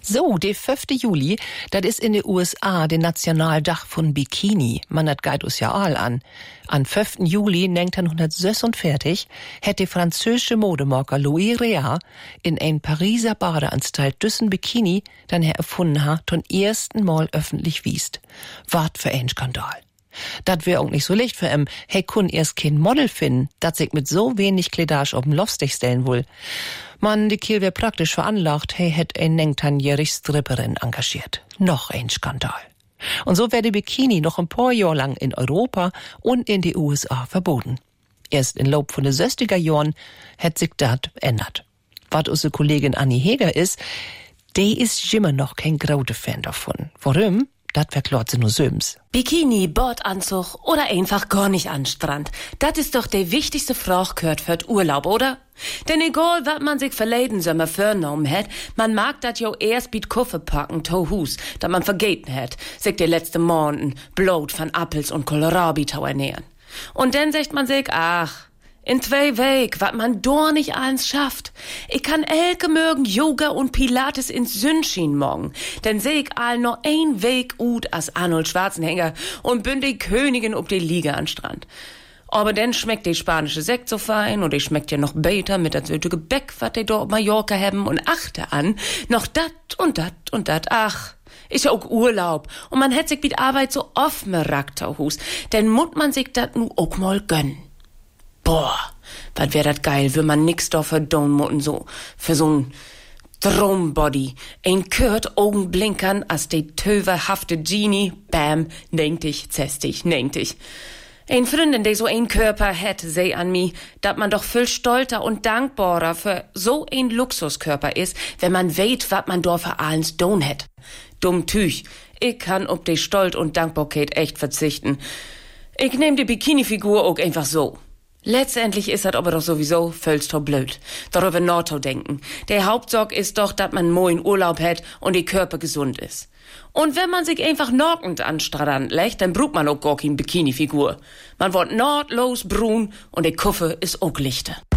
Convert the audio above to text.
So, der 5. Juli, das ist in den USA der Nationaldach von Bikini. Man hat geht us ja all an. Am 5. Juli 1946 hat der französische Modemaker Louis Réard in ein Pariser Badeanstalt düssen Bikini dann erfunden hat, zum ersten Mal öffentlich wiest. Wart für ein Skandal. Dat wär auch nicht so leicht für em. Hey, kun erst kein Model finden, dat sich mit so wenig Kleidage auf den Laufstich stellen will. Man, die Kiel wär praktisch veranlagt, hey, hätt ein 19-jährig Stripperin engagiert. Noch ein Skandal. Und so wär die Bikini noch ein paar Jahre lang in Europa und in die USA verboten. Erst im Lauf von den 60er Jahren hätt sich dat ändert. Was unsere Kollegin Annie Heger ist, die ist immer noch kein großer Fan davon. Warum? Das verklort sie nur Söms. Bikini, Bordanzug oder einfach gar nicht an Strand. Das ist doch der wichtigste Frage gehört für Urlaub, oder? Denn egal, was man sich verleden Sommer vorgenommen hat, man mag dat jo erst mit Koffer packen, to Hus, dat man vergeten hat, sich die letzten Monaten Blut von Appels und Kohlrabi zu ernähren. Und dann sagt man sich, ach, in 2 Wochen, wat man doch nicht alles schafft. Ich kann elke mögen Yoga und Pilates ins Sündschien morgen. Denn seh ich all noch ein Weg ut als Arnold Schwarzenegger und bin die Königin ob die Liga an Strand. Aber dann schmeckt die spanische Sekt so fein und die schmeckt ja noch beter mit das süße Gebäck, wat die dort auf Mallorca haben und achte an, noch dat und dat und dat, ach. Ist ja auch Urlaub. Und man hätt sich mit Arbeit so oft merakt, denn muss man sich dat nu auch mal gönnen. Boah, was wär dat geil, wenn man nix da verdonnen so, für so'n Traumbody. Ein Kurt Augenblinkern, als die töverhafte Genie, bam, nentig, zestig, nentig. Ein Freundin, die so ein Körper hätt, seh an mi, dat man doch viel stolzer und dankbarer für so ein Luxuskörper ist, wenn man weht, wat man da für allens don hätt. Dumm Tüch, ich kann ob die Stolz und Dankbarkeit echt verzichten. Ich nehm die Bikini-Figur auch einfach so. Letztendlich ist das aber doch sowieso völlig blöd. Darüber nachzudenken. Der Hauptsorg ist doch, dass man moin Urlaub hat und der Körper gesund ist. Und wenn man sich einfach norkend an Strand legt, dann braucht man auch gar keine Bikini-Figur. Man wird nordlos brun und der Kuffe ist auch lichter.